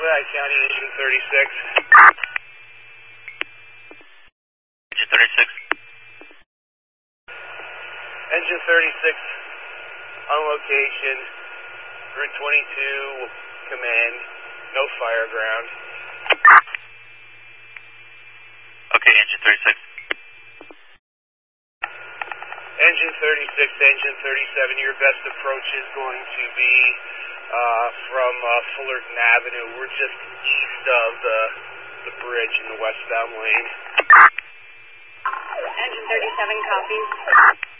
Lehigh County, engine 36. Engine 36. Engine 36 on location, Route 22, command, no fire ground. Okay, engine 36. Engine 36, engine 37, your best approach is going to be from Fullerton Avenue. We're just east of the bridge in the westbound lane. Engine 37 copies.